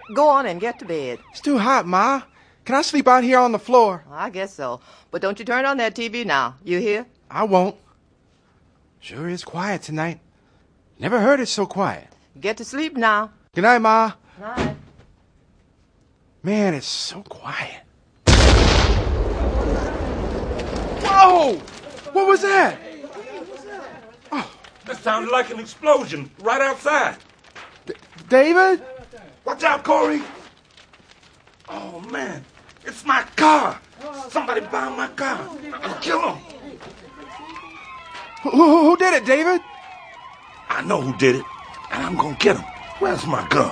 Go on and get to bed. It's too hot, Ma. Can I sleep out here on the floor? I guess so. But don't you turn on that TV now. You hear? I won't. Sure is quiet tonight. Never heard it so quiet. Get to sleep now. Good night, Ma. Night. Man, it's so quiet. Whoa! What was that? That sounded like an explosion right outside. David? Watch out, Corey. Oh, man. It's my car. Somebody bomb my car. I'll kill him. Who did it, David? I know who did it, and I'm going to get him. Where's my gun?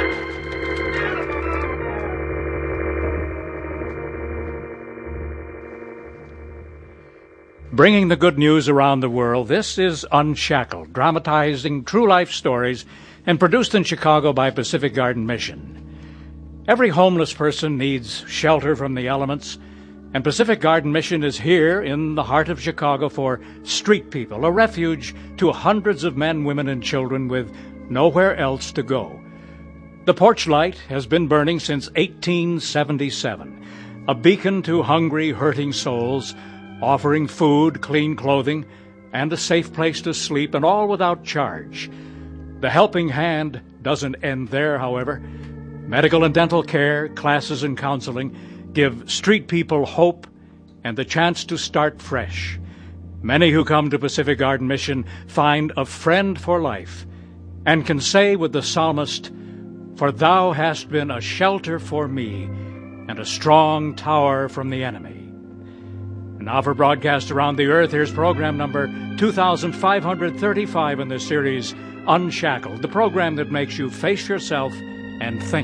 Bringing the good news around the world, this is Unshackled, dramatizing true-life stories and produced in Chicago by Pacific Garden Mission. Every homeless person needs shelter from the elements, and Pacific Garden Mission is here in the heart of Chicago for street people, a refuge to hundreds of men, women, and children with nowhere else to go. The porch light has been burning since 1877, a beacon to hungry, hurting souls, offering food, clean clothing, and a safe place to sleep, and all without charge. The helping hand doesn't end there, however. Medical and dental care, classes and counseling give street people hope and the chance to start fresh. Many who come to Pacific Garden Mission find a friend for life and can say with the psalmist, "For thou hast been a shelter for me and a strong tower from the enemy." And now for broadcast around the earth, here's program number 2535 in the series Unshackled, the program that makes you face yourself and think.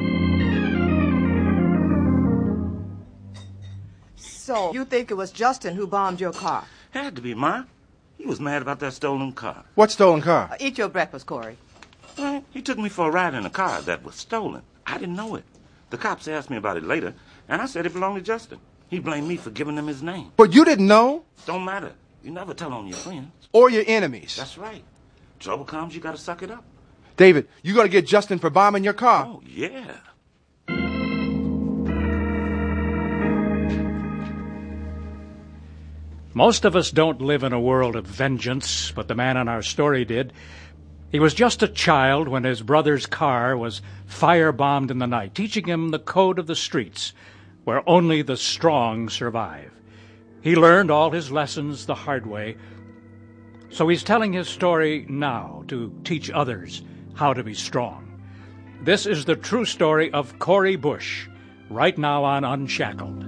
So, you think it was Justin who bombed your car? Had to be, Ma. He was mad about that stolen car. What stolen car? Eat your breakfast, Corey. Well, he took me for a ride in a car that was stolen. I didn't know it. The cops asked me about it later, and I said it belonged to Justin. He blamed me for giving them his name. But you didn't know? Don't matter. You never tell on your friends. Or your enemies. That's right. Trouble comes, you gotta suck it up. David, you gonna get Justin for bombing your car? Oh, yeah. Most of us don't live in a world of vengeance, but the man in our story did. He was just a child when his brother's car was firebombed in the night, teaching him the code of the streets, where only the strong survive. He learned all his lessons the hard way, so he's telling his story now to teach others how to be strong. This is the true story of Corey Bush, right now on Unshackled.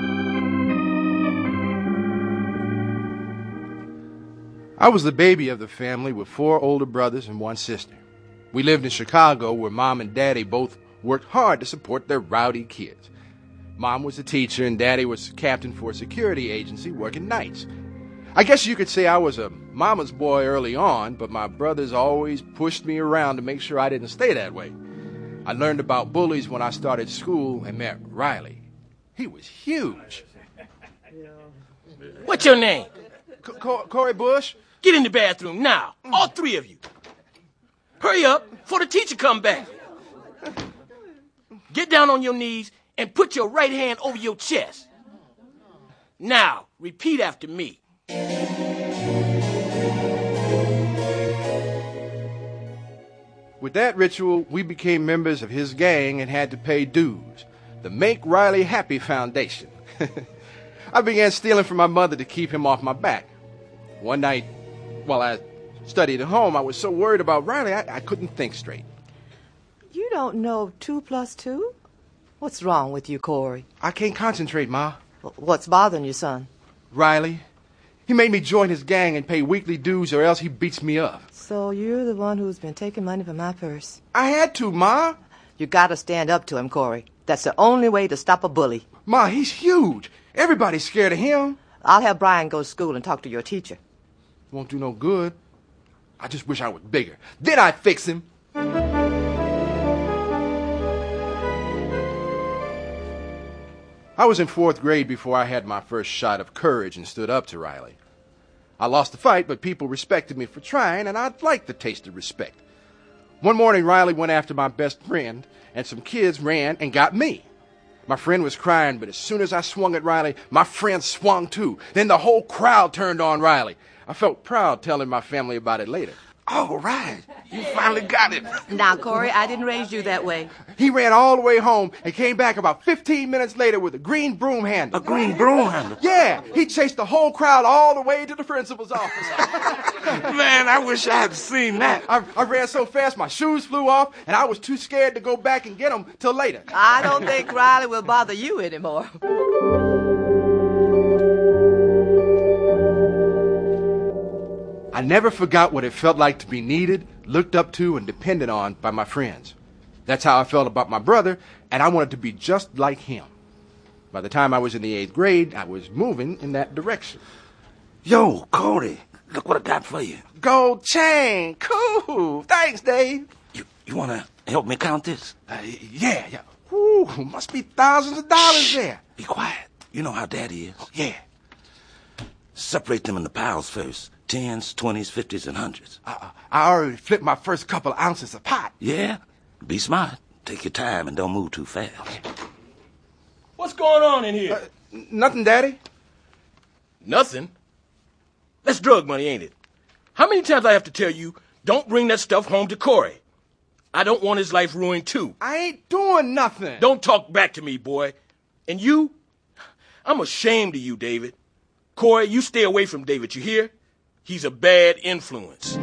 I was the baby of the family with 4 older brothers and 1 sister. We lived in Chicago where Mom and Daddy both worked hard to support their rowdy kids. Mom was a teacher and Daddy was captain for a security agency working nights. I guess you could say I was a mama's boy early on, but my brothers always pushed me around to make sure I didn't stay that way. I learned about bullies when I started school and met Riley. He was huge. What's your name? Corey Bush? Get in the bathroom now, all 3 of you. Hurry up before the teacher come back. Get down on your knees and put your right hand over your chest. Now, repeat after me. With that ritual, we became members of his gang and had to pay dues, the Make Riley Happy Foundation. I began stealing from my mother to keep him off my back. One night, while I studied at home, I was so worried about Riley, I couldn't think straight. You don't know 2 plus 2? What's wrong with you, Corey? I can't concentrate, Ma. What's bothering you, son? Riley. He made me join his gang and pay weekly dues or else he beats me up. So you're the one who's been taking money from my purse? I had to, Ma. You gotta stand up to him, Corey. That's the only way to stop a bully. Ma, he's huge. Everybody's scared of him. I'll have Brian go to school and talk to your teacher. Won't do no good. I just wish I was bigger. Then I'd fix him. I was in 4th grade before I had my first shot of courage and stood up to Riley. I lost the fight, but people respected me for trying, and I'd like the taste of respect. One morning, Riley went after my best friend, and some kids ran and got me. My friend was crying, but as soon as I swung at Riley, my friend swung too. Then the whole crowd turned on Riley. I felt proud telling my family about it later. All right. You finally got it. Now, Corey, I didn't raise you that way. He ran all the way home and came back about 15 minutes later with a green broom handle. A green broom handle? Yeah, he chased the whole crowd all the way to the principal's office. Man, I wish I had seen that. I ran so fast my shoes flew off, and I was too scared to go back and get them till later. I don't think Riley will bother you anymore. I never forgot what it felt like to be needed, looked up to, and depended on by my friends. That's how I felt about my brother, and I wanted to be just like him. By the time I was in the 8th grade, I was moving in that direction. Yo, Corey, look what I got for you. Gold chain. Cool. Thanks, Dave. You want to help me count this? Yeah. Ooh, must be thousands of dollars there. Be quiet. You know how Daddy is. Yeah. Separate them into piles first. 10s, 20s, 50s, and 100s. I already flipped my first couple of ounces of pot. Yeah? Be smart. Take your time and don't move too fast. What's going on in here? Nothing, Daddy. Nothing. That's drug money, ain't it? How many times I have to tell you, don't bring that stuff home to Corey? I don't want his life ruined, too. I ain't doing nothing. Don't talk back to me, boy. And you? I'm ashamed of you, David. Corey, you stay away from David, you hear? He's a bad influence.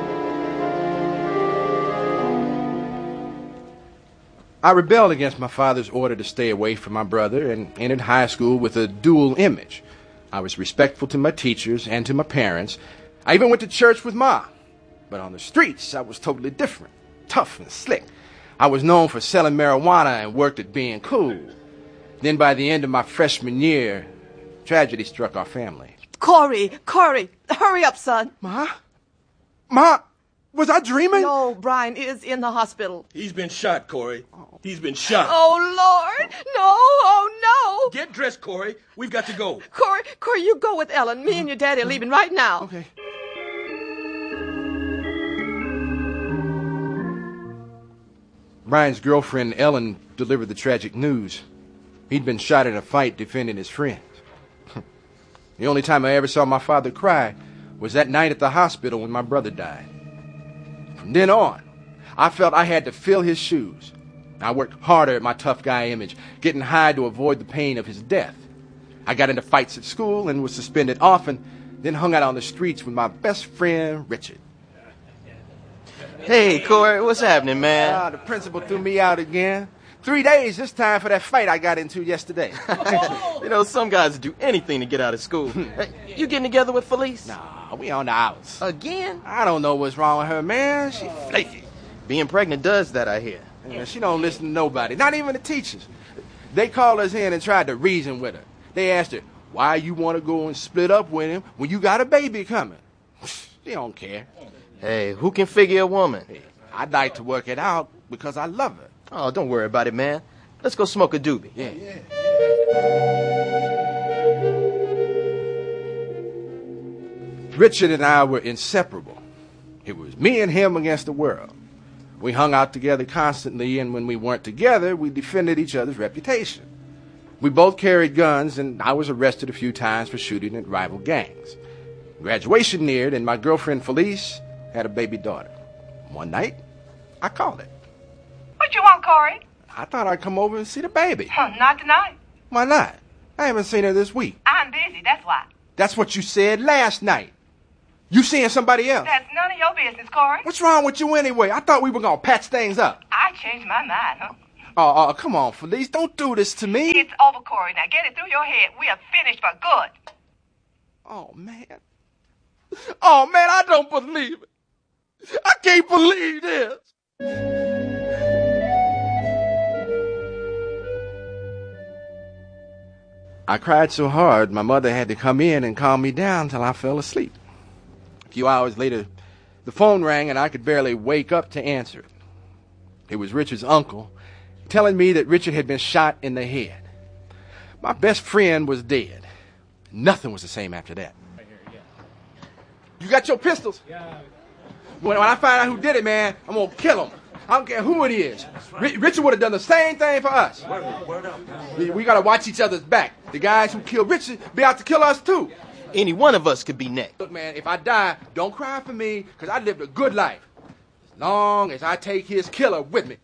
I rebelled against my father's order to stay away from my brother and entered high school with a dual image. I was respectful to my teachers and to my parents. I even went to church with Ma. But on the streets, I was totally different, tough and slick. I was known for selling marijuana and worked at being cool. Then by the end of my freshman year, tragedy struck our family. Corey, hurry up, son. Ma, was I dreaming? No, Brian is in the hospital. He's been shot, Corey. He's been shot. Oh, Lord. No, oh, no. Get dressed, Corey. We've got to go. Corey, you go with Ellen. Me and your daddy are leaving right now. Okay. Brian's girlfriend, Ellen, delivered the tragic news. He'd been shot in a fight defending his friends. The only time I ever saw my father cry was that night at the hospital when my brother died. From then on, I felt I had to fill his shoes. I worked harder at my tough guy image, getting high to avoid the pain of his death. I got into fights at school and was suspended often, then hung out on the streets with my best friend, Richard. Hey, Corey, what's happening, man? The principal threw me out again. 3 days this time for that fight I got into yesterday. You know, some guys do anything to get out of school. You getting together with Felice? Nah, we on the outs. Again? I don't know what's wrong with her, man. She flaky. Being pregnant does that, I hear. Yeah, she don't listen to nobody, not even the teachers. They called us in and tried to reason with her. They asked her, why you want to go and split up with him when you got a baby coming? She don't care. Hey, who can figure a woman? Hey, I'd like to work it out because I love her. Oh, don't worry about it, man. Let's go smoke a doobie. Yeah. Richard and I were inseparable. It was me and him against the world. We hung out together constantly, and when we weren't together, we defended each other's reputation. We both carried guns, and I was arrested a few times for shooting at rival gangs. Graduation neared, and my girlfriend Felice had a baby daughter. One night, I called it. What you want, Corey? I thought I'd come over and see the baby. Not tonight. Why not? I haven't seen her this week. I'm busy, that's why. That's what you said last night. You seeing somebody else? That's none of your business, Corey. What's wrong with you anyway? I thought we were going to patch things up. I changed my mind, huh? Oh, come on, Felice. Don't do this to me. It's over, Corey. Now get it through your head. We are finished for good. Oh, man. I don't believe it. I can't believe this. I cried so hard, my mother had to come in and calm me down till I fell asleep. A few hours later, the phone rang and I could barely wake up to answer it. It was Richard's uncle telling me that Richard had been shot in the head. My best friend was dead. Nothing was the same after that. You got your pistols? Yeah. When I find out who did it, man, I'm gonna kill him. I don't care who it is. Richard would have done the same thing for us. Word up. We gotta watch each other's back. The guys who killed Richard be out to kill us too. Any one of us could be next. Look, man, if I die, don't cry for me, because I lived a good life. As long as I take his killer with me.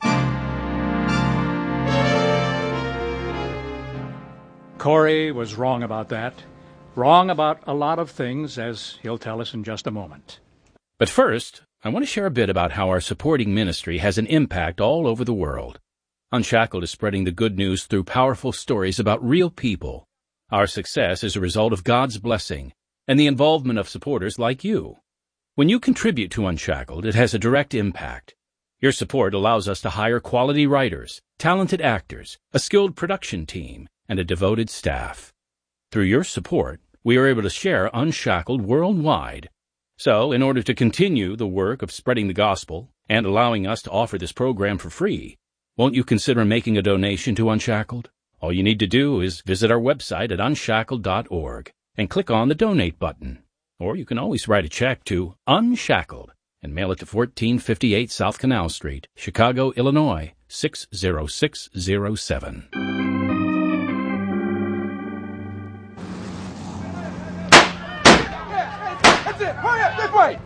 Corey was wrong about that. Wrong about a lot of things, as he'll tell us in just a moment. But first, I want to share a bit about how our supporting ministry has an impact all over the world. Unshackled is spreading the good news through powerful stories about real people. Our success is a result of God's blessing and the involvement of supporters like you. When you contribute to Unshackled, it has a direct impact. Your support allows us to hire quality writers, talented actors, a skilled production team, and a devoted staff. Through your support, we are able to share Unshackled worldwide. So, in order to continue the work of spreading the gospel and allowing us to offer this program for free, won't you consider making a donation to Unshackled? All you need to do is visit our website at unshackled.org and click on the Donate button. Or you can always write a check to Unshackled and mail it to 1458 South Canal Street, Chicago, Illinois, 60607. That's it! Hurry up, this way!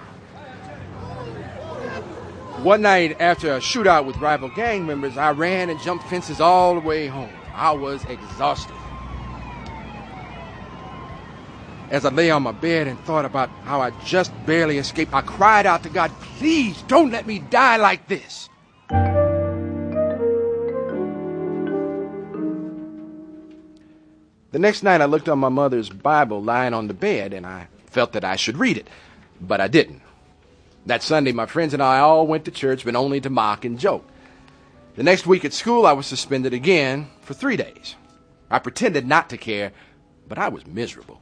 One night, after a shootout with rival gang members, I ran and jumped fences all the way home. I was exhausted. As I lay on my bed and thought about how I just barely escaped, I cried out to God, please don't let me die like this. The next night I looked on my mother's Bible lying on the bed and I felt that I should read it, but I didn't. That Sunday my friends and I all went to church, but only to mock and joke. The next week at school I was suspended again for 3 days. I pretended not to care, but I was miserable.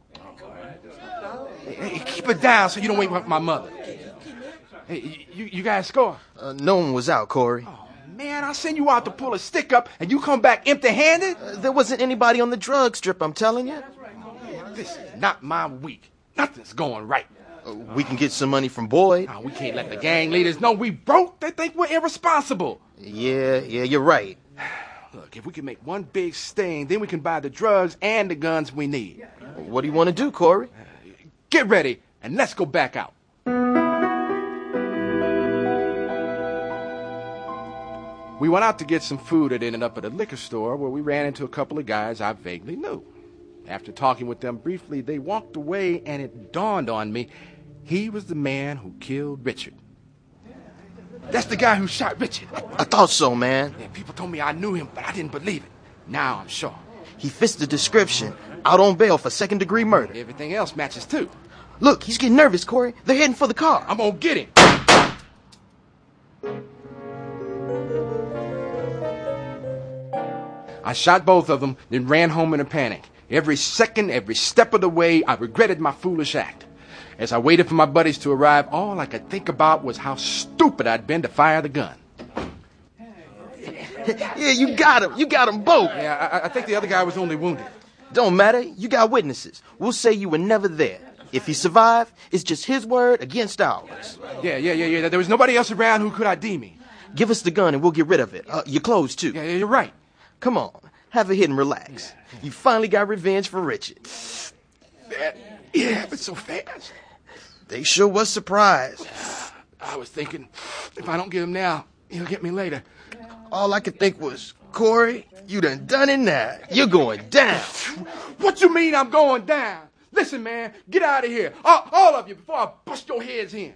Hey, keep it down so you don't wake up my mother. Hey, you guys score? No one was out, Corey. Oh, man, I send you out to pull a stick up and you come back empty-handed? There wasn't anybody on the drug strip, I'm telling you. This is not my week. Nothing's going right. We can get some money from Boyd. Oh, we can't let the gang leaders know we broke. They think we're irresponsible. Yeah, you're right. Look, if we can make one big sting, then we can buy the drugs and the guns we need. What do you want to do, Corey? Get ready, and let's go back out. We went out to get some food that ended up at a liquor store where we ran into a couple of guys I vaguely knew. After talking with them briefly, they walked away, and it dawned on me he was the man who killed Richard. That's the guy who shot Richard. I thought so, man. Yeah, people told me I knew him, but I didn't believe it. Now I'm sure. He fits the description. Out on bail for second-degree murder. Everything else matches, too. Look, he's getting nervous, Corey. They're heading for the car. I'm gonna get him. I shot both of them, then ran home in a panic. Every second, every step of the way, I regretted my foolish act. As I waited for my buddies to arrive, all I could think about was how stupid I'd been to fire the gun. Yeah, you got him. You got them both. Yeah, I think the other guy was only wounded. Don't matter. You got witnesses. We'll say you were never there. If he survived, it's just his word against ours. Yeah. There was nobody else around who could ID me. Give us the gun and we'll get rid of it. Your clothes, too. Yeah, you're right. Come on. Have a hit and relax. You finally got revenge for Richard. It happened so fast. They sure was surprised. I was thinking, if I don't get him now, he'll get me later. All I could think was, Corey, you done it now. You're going down. What you mean I'm going down? Listen, man, get out of here. All of you, before I bust your heads in.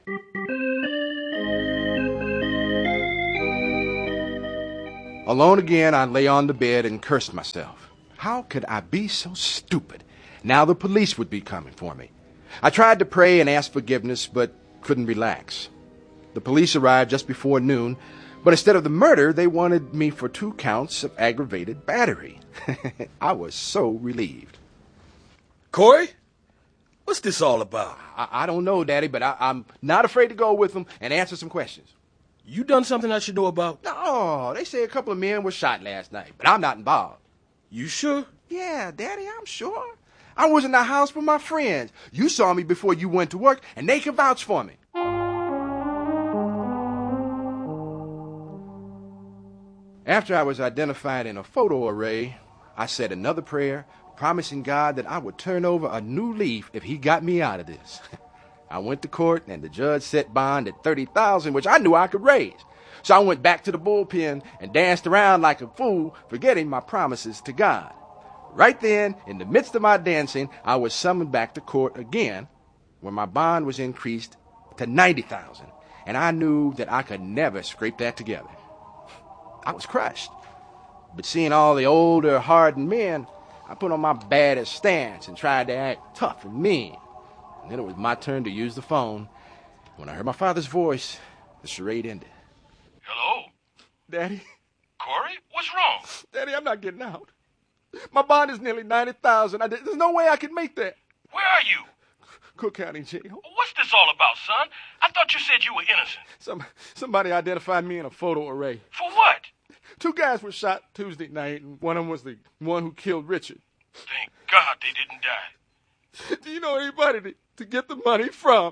Alone again, I lay on the bed and cursed myself. How could I be so stupid? Now the police would be coming for me. I tried to pray and ask forgiveness, but couldn't relax. The police arrived just before noon, but instead of the murder, they wanted me for 2 counts of aggravated battery. I was so relieved. Corey, what's this all about? I don't know, Daddy, but I'm not afraid to go with them and answer some questions. You done something I should know about? No, they say a couple of men were shot last night, but I'm not involved. You sure? Yeah, Daddy, I'm sure. I was in the house with my friends. You saw me before you went to work, and they can vouch for me. After I was identified in a photo array, I said another prayer, promising God that I would turn over a new leaf if he got me out of this. I went to court, and the judge set bond at $30,000, which I knew I could raise. So I went back to the bullpen and danced around like a fool, forgetting my promises to God. Right then, in the midst of my dancing, I was summoned back to court again, where my bond was increased to $90,000, and I knew that I could never scrape that together. I was crushed. But seeing all the older, hardened men, I put on my baddest stance and tried to act tough and mean. And then it was my turn to use the phone. When I heard my father's voice, the charade ended. Hello? Daddy? Corey? What's wrong? Daddy, I'm not getting out. My bond is nearly $90,000. There's no way I can make that. Where are you? Cook County Jail. What's this all about, son? I thought you said you were innocent. Somebody identified me in a photo array. For what? 2 guys were shot Tuesday night, and one of them was the one who killed Richard. Thank God they didn't die. Do you know anybody to get the money from?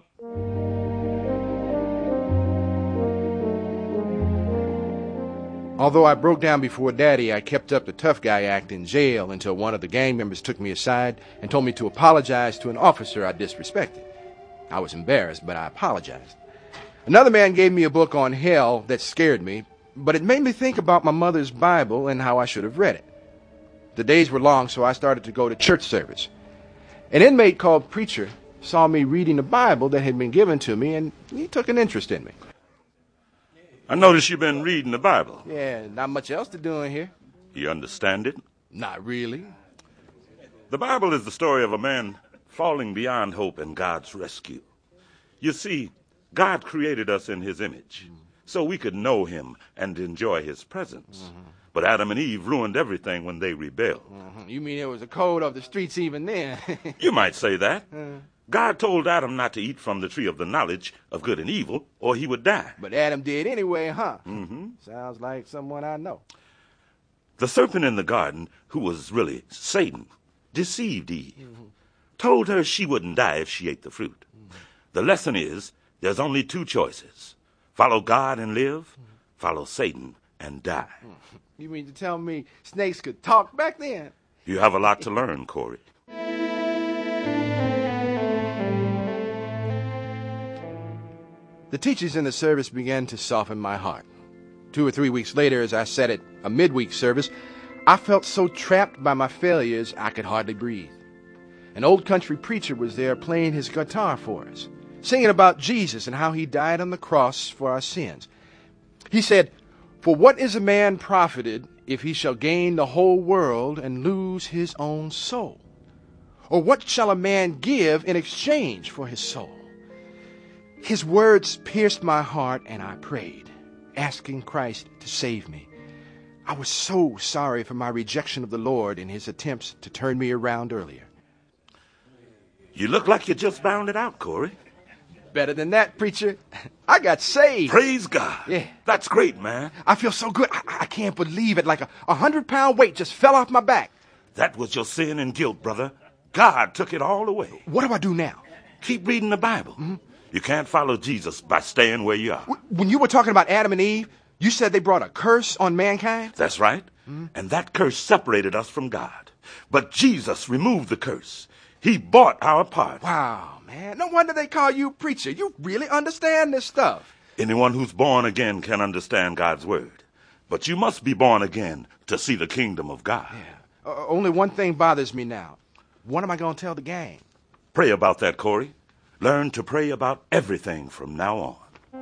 Although I broke down before Daddy, I kept up the tough guy act in jail until one of the gang members took me aside and told me to apologize to an officer I disrespected. I was embarrassed, but I apologized. Another man gave me a book on hell that scared me, but it made me think about my mother's Bible and how I should have read it. The days were long, so I started to go to church service. An inmate called Preacher saw me reading the Bible that had been given to me, and he took an interest in me. I noticed you've been reading the Bible. Yeah, not much else to do in here. You understand it? Not really. The Bible is the story of a man falling beyond hope and God's rescue. You see, God created us in his image so we could know him and enjoy his presence. But Adam and Eve ruined everything when they rebelled. You mean it was a code of the streets even then? You might say that. God told Adam not to eat from the tree of the knowledge of good and evil, or he would die. But Adam did anyway, huh? Sounds like someone I know. The serpent in the garden, who was really Satan, deceived Eve, told her she wouldn't die if she ate the fruit. The lesson is, there's only 2 choices. Follow God and live, follow Satan and die. You mean to tell me snakes could talk back then? You have a lot to learn, Corey. The teachings in the service began to soften my heart. 2 or 3 weeks later, as I sat at a midweek service, I felt so trapped by my failures I could hardly breathe. An old country preacher was there playing his guitar for us, singing about Jesus and how he died on the cross for our sins. He said, "For what is a man profited if he shall gain the whole world and lose his own soul? Or what shall a man give in exchange for his soul?" His words pierced my heart, and I prayed, asking Christ to save me. I was so sorry for my rejection of the Lord in his attempts to turn me around earlier. You look like you just found it out, Corey. Better than that, preacher. I got saved. Praise God. Yeah. That's great, man. I feel so good. I can't believe it. Like a 100-pound weight just fell off my back. That was your sin and guilt, brother. God took it all away. What do I do now? Keep reading the Bible. You can't follow Jesus by staying where you are. When you were talking about Adam and Eve, you said they brought a curse on mankind? That's right. And that curse separated us from God. But Jesus removed the curse. He bought our part. Wow, man. No wonder they call you preacher. You really understand this stuff. Anyone who's born again can understand God's word. But you must be born again to see the kingdom of God. Yeah. Only one thing bothers me now. What am I going to tell the gang? Pray about that, Corey. Learn to pray about everything from now on.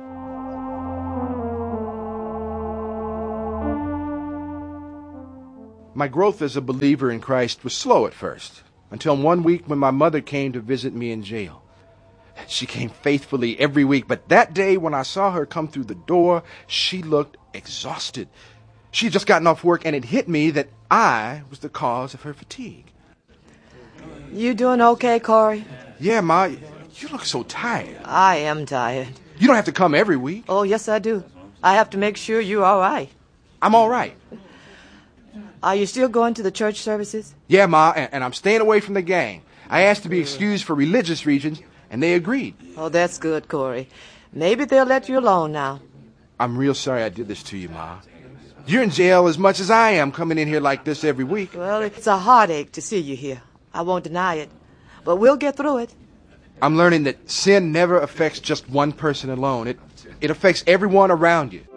My growth as a believer in Christ was slow at first, until one week when my mother came to visit me in jail. She came faithfully every week, but that day when I saw her come through the door, she looked exhausted. She had just gotten off work, and it hit me that I was the cause of her fatigue. You doing okay, Corey? Yeah, Ma, you look so tired. I am tired. You don't have to come every week. Oh, yes, I do. I have to make sure you're all right. I'm all right. Are you still going to the church services? Yeah, Ma, and I'm staying away from the gang. I asked to be excused for religious reasons, and they agreed. Oh, that's good, Corey. Maybe they'll let you alone now. I'm real sorry I did this to you, Ma. You're in jail as much as I am coming in here like this every week. Well, it's a heartache to see you here. I won't deny it. But we'll get through it. I'm learning that sin never affects just one person alone. It affects everyone around you.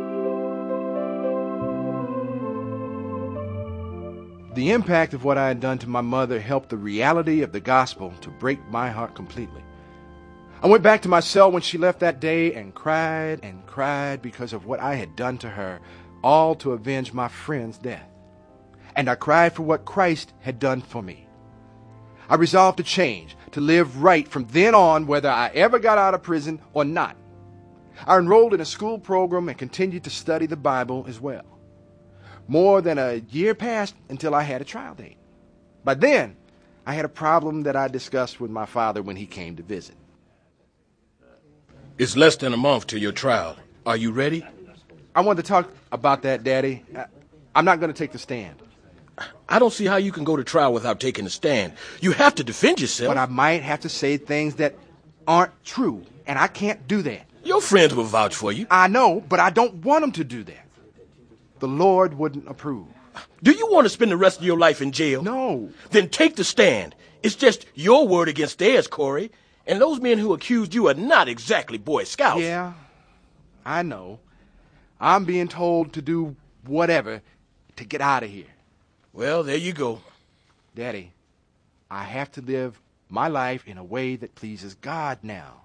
The impact of what I had done to my mother helped the reality of the gospel to break my heart completely. I went back to my cell when she left that day and cried because of what I had done to her, all to avenge my friend's death. And I cried for what Christ had done for me. I resolved to change, to live right from then on, whether I ever got out of prison or not. I enrolled in a school program and continued to study the Bible as well. More than a year passed until I had a trial date. By then, I had a problem that I discussed with my father when he came to visit. It's less than a month to your trial. Are you ready? I wanted to talk about that, Daddy. I'm not going to take the stand. I don't see how you can go to trial without taking a stand. You have to defend yourself. But I might have to say things that aren't true, and I can't do that. Your friends will vouch for you. I know, but I don't want them to do that. The Lord wouldn't approve. Do you want to spend the rest of your life in jail? No. Then take the stand. It's just your word against theirs, Corey. And those men who accused you are not exactly Boy Scouts. Yeah, I know. I'm being told to do whatever to get out of here. Well, there you go. Daddy, I have to live my life in a way that pleases God now.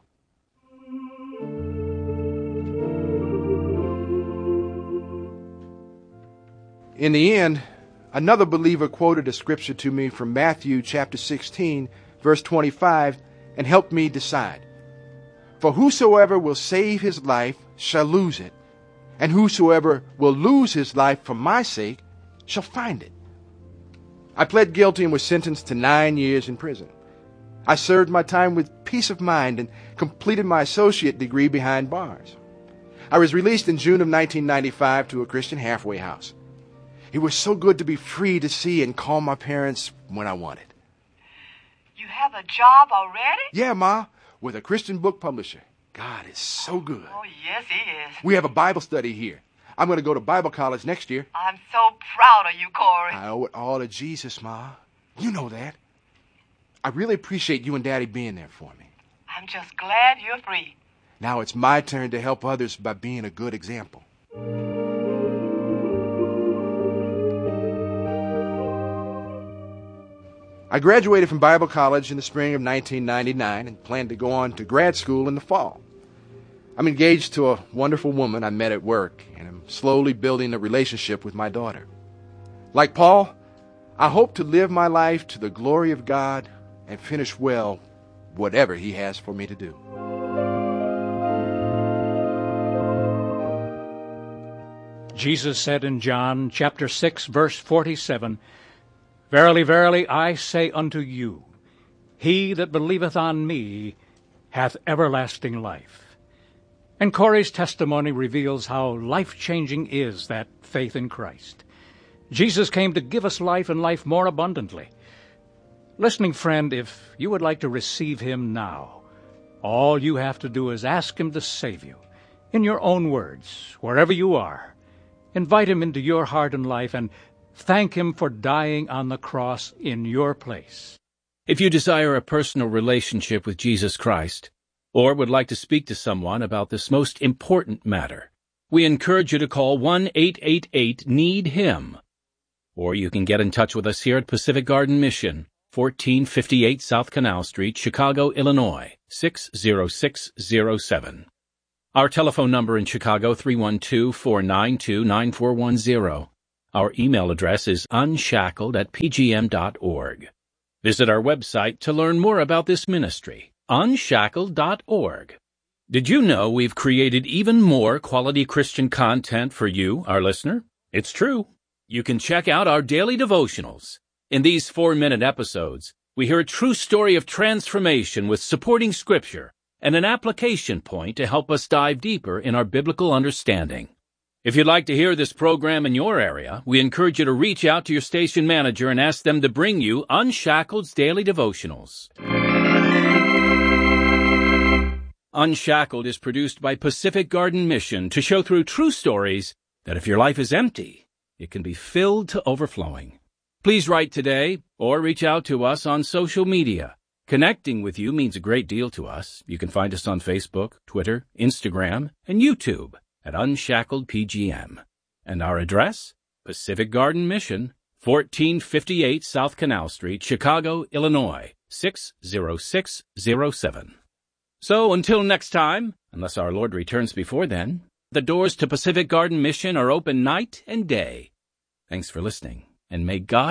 In the end, another believer quoted a scripture to me from Matthew chapter 16, verse 25, and helped me decide. For whosoever will save his life shall lose it, and whosoever will lose his life for my sake shall find it. I pled guilty and was sentenced to 9 years in prison. I served my time with peace of mind and completed my associate degree behind bars. I was released in June of 1995 to a Christian halfway house. It was so good to be free to see and call my parents when I wanted. You have a job already? Yeah, Ma, with a Christian book publisher. God is so good. Oh, yes, he is. We have a Bible study here. I'm going to go to Bible college next year. I'm so proud of you, Corey. I owe it all to Jesus, Ma. You know that. I really appreciate you and Daddy being there for me. I'm just glad you're free. Now it's my turn to help others by being a good example. I graduated from Bible college in the spring of 1999 and planned to go on to grad school in the fall. I'm engaged to a wonderful woman I met at work, and I'm slowly building a relationship with my daughter. Like Paul, I hope to live my life to the glory of God and finish well whatever He has for me to do. Jesus said in John chapter 6, verse 47, Verily, verily, I say unto you, he that believeth on me hath everlasting life. And Corey's testimony reveals how life-changing is that faith in Christ. Jesus came to give us life and life more abundantly. Listening friend, if you would like to receive Him now, all you have to do is ask Him to save you. In your own words, wherever you are, invite Him into your heart and life and thank Him for dying on the cross in your place. If you desire a personal relationship with Jesus Christ, or would like to speak to someone about this most important matter, we encourage you to call 1-888-NEED-HIM. Or you can get in touch with us here at Pacific Garden Mission, 1458 South Canal Street, Chicago, Illinois, 60607. Our telephone number in Chicago, 312-492-9410. Our email address is unshackled@pgm.org. Visit our website to learn more about this ministry, unshackled.org. Did you know we've created even more quality Christian content for you, our listener? It's true. You can check out our daily devotionals. In these 4-minute episodes, we hear a true story of transformation with supporting scripture and an application point to help us dive deeper in our biblical understanding. If you'd like to hear this program in your area, we encourage you to reach out to your station manager and ask them to bring you Unshackled's Daily Devotionals. Unshackled is produced by Pacific Garden Mission to show through true stories that if your life is empty, it can be filled to overflowing. Please write today or reach out to us on social media. Connecting with you means a great deal to us. You can find us on Facebook, Twitter, Instagram, and YouTube at Unshackled PGM. And our address? Pacific Garden Mission, 1458 South Canal Street, Chicago, Illinois, 60607. So until next time, unless our Lord returns before then, the doors to Pacific Garden Mission are open night and day. Thanks for listening, and may God